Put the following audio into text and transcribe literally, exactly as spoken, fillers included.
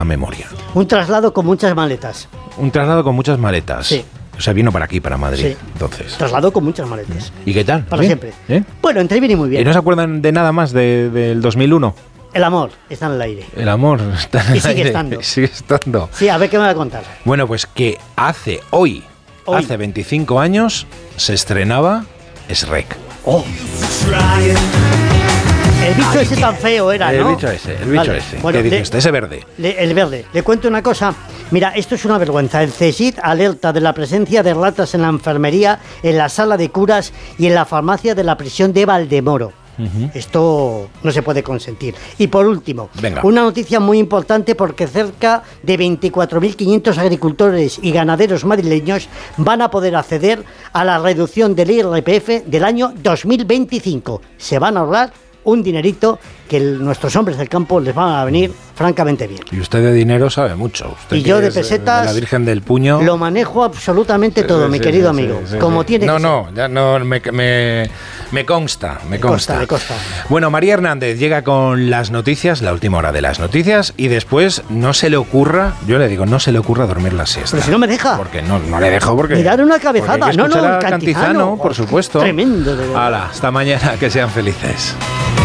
memoria. Un traslado con muchas maletas. Un traslado con muchas maletas. Sí. O sea, vino para aquí, para Madrid, Sí. entonces. Traslado con muchas maletas. ¿Y qué tal? Para ¿Bien? siempre. ¿Eh? Bueno, entre bien y muy bien. ¿Y no se acuerdan de nada más de, del dos mil uno? El amor está en el aire. El amor está en Y el sigue aire. estando. Sigue estando. Sí, a ver qué me va a contar. Bueno, pues que hace hoy, Hoy. hace veinticinco años, se estrenaba Shrek. Oh. El bicho ese tan feo era, El ¿no? bicho ese, el bicho Vale. ese. Bueno, ¿Qué dice le- usted? Ese verde. Le- el verde. Le cuento una cosa. Mira, esto es una vergüenza. El CSIC alerta de la presencia de ratas en la enfermería, en la sala de curas y en la farmacia de la prisión de Valdemoro. Uh-huh. Esto no se puede consentir. Y por último, Venga. una noticia muy importante porque cerca de veinticuatro mil quinientos agricultores y ganaderos madrileños van a poder acceder a la reducción del I R P F del año dos mil veinticinco. Se van a ahorrar un dinerito que el, nuestros hombres del campo les van a venir francamente bien. Y usted de dinero sabe mucho. Usted Y que yo de es, pesetas, de la Virgen del Puño. Lo manejo absolutamente todo, Sí, mi sí, querido sí, amigo. sí, sí, como sí. tiene no, que no, ser. ya no, me, me, me consta, me, Me consta. consta, me consta. Bueno, María Hernández llega con las noticias, la última hora de las noticias, y después no se le ocurra, yo le digo, no se le ocurra dormir la siesta. Pero si no me deja. Porque no, no le dejo porque... Mirar una cabezada. porque hay que No, no, escuchar el a Cantizano. por supuesto. Tremendo, de verdad. Hala, hasta mañana, que sean felices.